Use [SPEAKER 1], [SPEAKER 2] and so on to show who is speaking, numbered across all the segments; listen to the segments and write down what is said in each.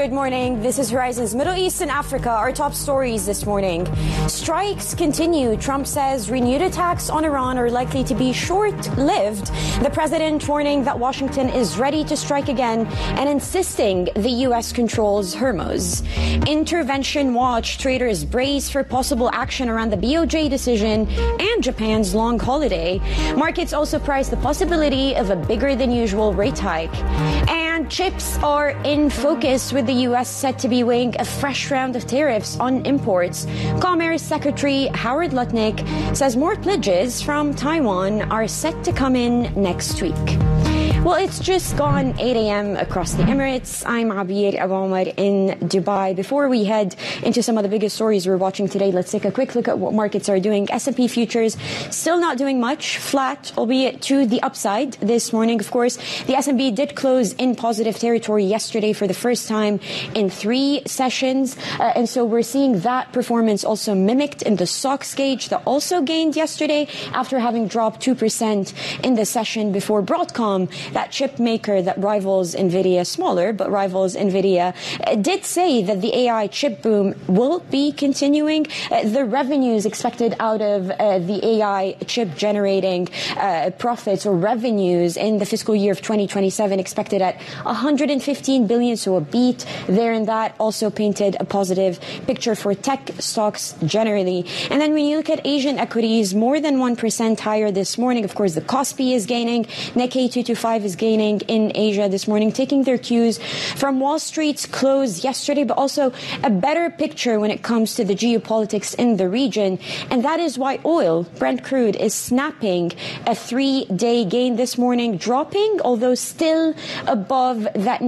[SPEAKER 1] Good morning. This is Horizon's Middle East and Africa. Our top stories this morning. Strikes continue. Trump says renewed attacks on Iran are likely to be short-lived. The president warning that Washington is ready to strike again and insisting the U.S. controls Hormuz. Intervention watch. Traders brace for possible action around the BOJ decision and Japan's long holiday. Markets also price the possibility of a bigger than usual rate hike. And chips are in focus with the U.S. set to be weighing a fresh round of tariffs on imports. Commerce Secretary Howard Lutnick says more pledges from Taiwan are set to come in next week. Well, it's just gone 8 a.m. across the Emirates. I'm Abir Abu Omar in Dubai. Before we head into some of the biggest stories we're watching today, let's take a quick look at what markets are doing. S&P futures still not doing much, flat, albeit to the upside this morning. Of course, the S&P did close in positive territory yesterday for the first time in 3 sessions. And so we're seeing that performance also mimicked in the SOX gauge that also gained yesterday after having dropped 2% in the session before. Broadcom, that chip maker that rivals NVIDIA, smaller, but rivals NVIDIA, did say that the AI chip boom will be continuing. The revenues expected out of the AI chip generating profits or revenues in the fiscal year of 2027 expected at 115 billion. So a beat there, and that also painted a positive picture for tech stocks generally. And then when you look at Asian equities, more than 1% higher this morning. Of course, the Kospi is gaining. Nikkei 225 is gaining in Asia this morning, taking their cues from Wall Street's close yesterday, but also a better picture when it comes to the geopolitics in the region. And that is why oil, Brent crude, is snapping a 3-day gain this morning, dropping, although still above that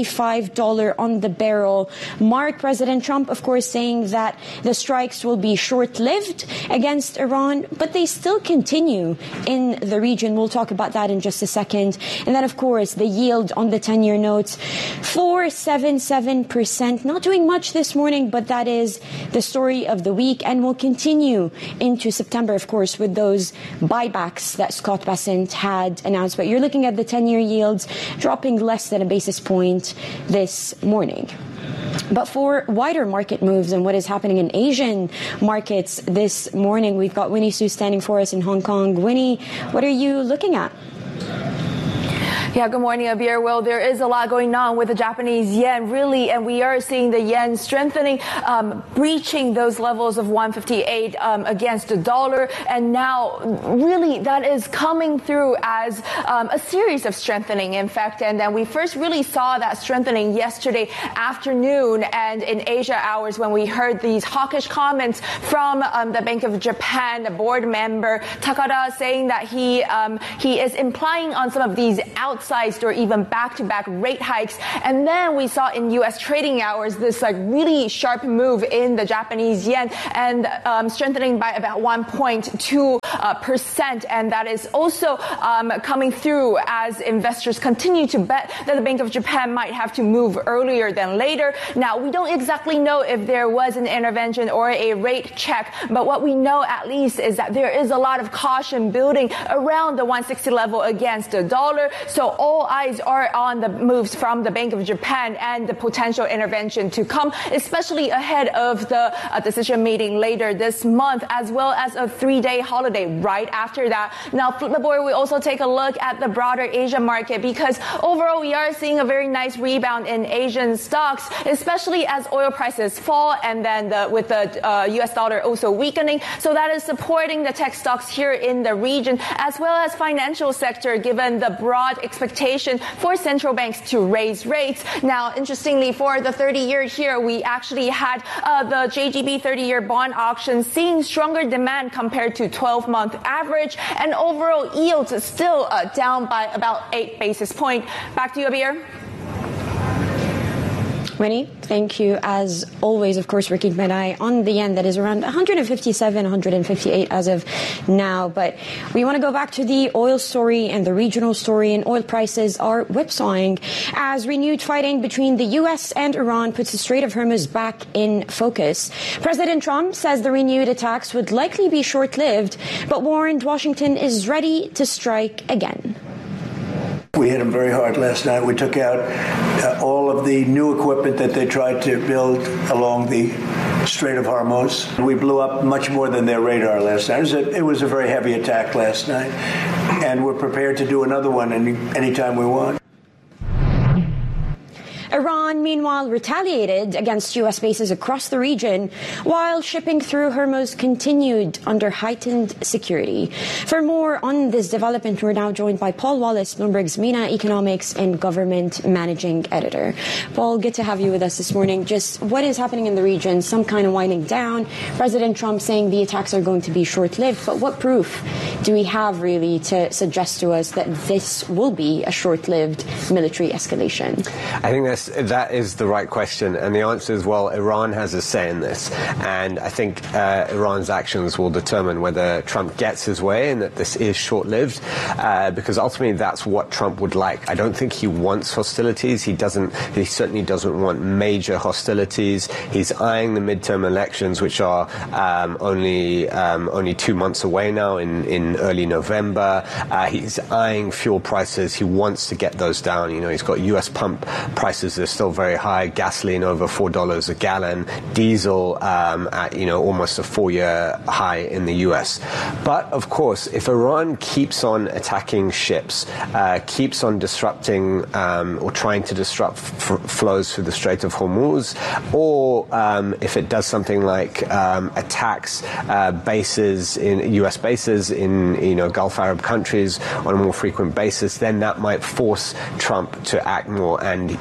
[SPEAKER 1] $95 on the barrel mark. President Trump, of course, saying that the strikes will be short-lived against Iran, but they still continue in the region. We'll talk about that in just a second. And then, of course, the yield on the 10-year notes, 4.77%. Not doing much this morning, but that is the story of the week and will continue into September, of course, with those buybacks that Scott Bessent had announced. But you're looking at the 10-year yields dropping less than a basis point this morning. But for wider market moves and what is happening in Asian markets this morning, we've got Winnie Su standing for us in Hong Kong. Winnie, what are you looking at?
[SPEAKER 2] Yeah, good morning, Abir. Well, there is a lot going on with the Japanese yen, really, and we are seeing the yen strengthening, breaching those levels of 158 against the dollar. And now, really, that is coming through as a series of strengthening, in fact. And then we first really saw that strengthening yesterday afternoon and in Asia hours when we heard these hawkish comments from the Bank of Japan, the board member Takada, saying that he is implying on some of these outsized or even back-to-back rate hikes. And then we saw in U.S. trading hours this really sharp move in the Japanese yen and strengthening by about 1.2%. And that is also coming through as investors continue to bet that the Bank of Japan might have to move earlier than later. Now, we don't exactly know if there was an intervention or a rate check, but what we know at least is that there is a lot of caution building around the 160 level against the dollar. So all eyes are on the moves from the Bank of Japan and the potential intervention to come, especially ahead of the decision meeting later this month, as well as a 3-day holiday right after that. Now, flip the board, we also take a look at the broader Asia market because overall we are seeing a very nice rebound in Asian stocks, especially as oil prices fall and then with the US dollar also weakening. So that is supporting the tech stocks here in the region, as well as financial sector, given the broad expectation for central banks to raise rates. Now, interestingly, for the 30-year here, we actually had the JGB 30-year bond auction seeing stronger demand compared to 12-month average, and overall yields still down by about 8 basis points. Back to you, Abir.
[SPEAKER 1] Winnie, thank you. As always, of course, we're keeping an eye on the yen that is around 157, 158 as of now. But we want to go back to the oil story and the regional story, and oil prices are whipsawing as renewed fighting between the U.S. and Iran puts the Strait of Hormuz back in focus. President Trump says the renewed attacks would likely be short-lived, but warned Washington is ready to strike again.
[SPEAKER 3] We hit them very hard last night. We took out all of the new equipment that they tried to build along the Strait of Hormuz. We blew up much more than their radar last night. It was a very heavy attack last night, and we're prepared to do another one anytime we want.
[SPEAKER 1] Iran, meanwhile, retaliated against U.S. bases across the region, while shipping through Hormuz continued under heightened security. For more on this development, we're now joined by Paul Wallace, Bloomberg's MENA Economics and Government Managing Editor. Paul, good to have you with us this morning. Just what is happening in the region? Some kind of winding down. President Trump saying the attacks are going to be short-lived. But what proof do we have, really, to suggest to us that this will be a short-lived military escalation?
[SPEAKER 4] I think that is the right question, and the answer is, well, Iran has a say in this, and I think Iran's actions will determine whether Trump gets his way and that this is short-lived, because ultimately that's what Trump would like. I don't think he wants hostilities. He certainly doesn't want major hostilities. He's eyeing the midterm elections, which are only 2 months away now in early November. He's eyeing fuel prices. He wants to get those down. He's got U.S. pump prices are still very high. Gasoline over $4 a gallon. Diesel at almost a 4-year high in the U.S. But of course, if Iran keeps on attacking ships, keeps on disrupting or trying to disrupt flows through the Strait of Hormuz, or if it does something like attacks bases in U.S. bases in Gulf Arab countries on a more frequent basis, then that might force Trump to act more and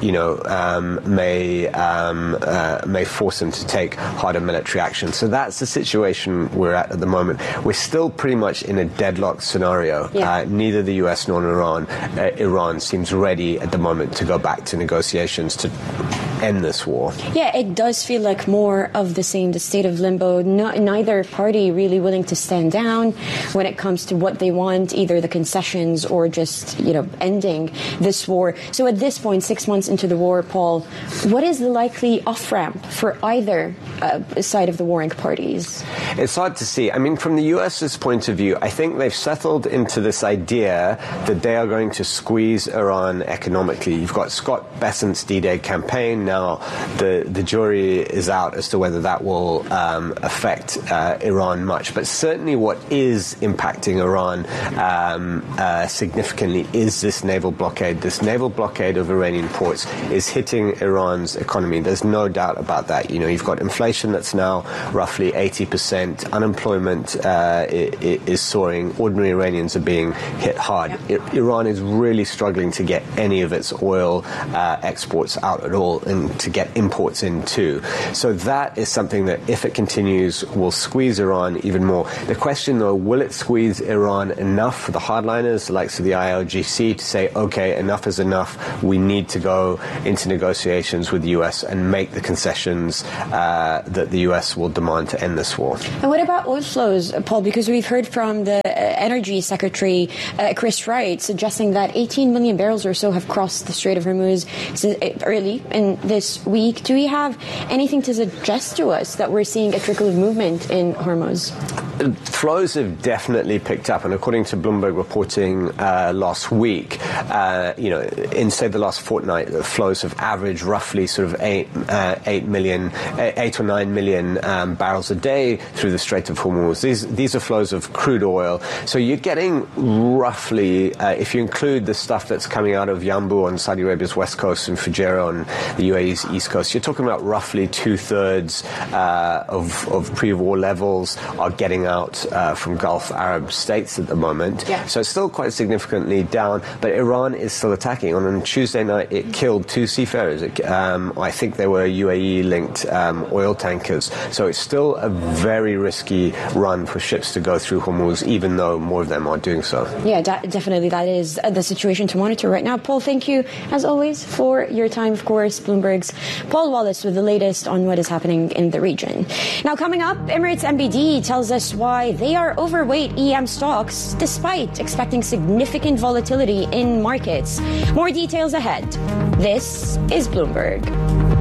[SPEAKER 4] may force him to take harder military action. So that's the situation we're at the moment. We're still pretty much in a deadlocked scenario. Yeah. Neither the U.S. nor Iran seems ready at the moment to go back to negotiations to end this war.
[SPEAKER 1] Yeah, it does feel like more of the same, the state of limbo. Neither party really willing to stand down when it comes to what they want, either the concessions or just, ending this war. So at this point, 6 months into the war, Paul, what is the likely off-ramp for either side of the warring parties?
[SPEAKER 4] It's hard to see. I mean, from the U.S.'s point of view, I think they've settled into this idea that they are going to squeeze Iran economically. You've got Scott Bessent's D-Day campaign. Now, the jury is out as to whether that will affect Iran much. But certainly what is impacting Iran significantly is this naval blockade. This naval blockade of Iranian ports is hitting Iran's economy. There's no doubt about that. You've got inflation that's now roughly 80%. Unemployment is soaring. Ordinary Iranians are being hit hard. Iran is really struggling to get any of its oil exports out at all and to get imports in too. So that is something that, if it continues, will squeeze Iran even more. The question, though, will it squeeze Iran enough for the hardliners, the likes of the IRGC, to say, okay, enough is enough, we need to go into negotiations with the U.S. and make the concessions that the U.S. will demand to end this war.
[SPEAKER 1] And what about oil flows, Paul? Because we've heard from the Energy Secretary, Chris Wright, suggesting that 18 million barrels or so have crossed the Strait of Hormuz early in this week. Do we have anything to suggest to us that we're seeing a trickle of movement in Hormuz?
[SPEAKER 4] Flows have definitely picked up, and according to Bloomberg reporting last week, in say the last fortnight, the flows have averaged roughly sort of 8 or 9 million barrels a day through the Strait of Hormuz. These are flows of crude oil. So you're getting roughly, if you include the stuff that's coming out of Yanbu on Saudi Arabia's west coast and Fujairah on the UAE's east coast, you're talking about roughly 2/3 of pre-war levels are getting out from Gulf Arab states at the moment. Yeah. So it's still quite significantly down, but Iran is still attacking. On Tuesday night, it killed 2 seafarers. I think they were UAE-linked oil tankers. So it's still a very risky run for ships to go through Hormuz, even though more of them are doing so.
[SPEAKER 1] Yeah, definitely. That is the situation to monitor right now. Paul, thank you, as always, for your time. Of course, Bloomberg's Paul Wallace with the latest on what is happening in the region. Now, coming up, Emirates NBD tells us why they are overweight EM stocks despite expecting significant volatility in markets. More details ahead. This is Bloomberg.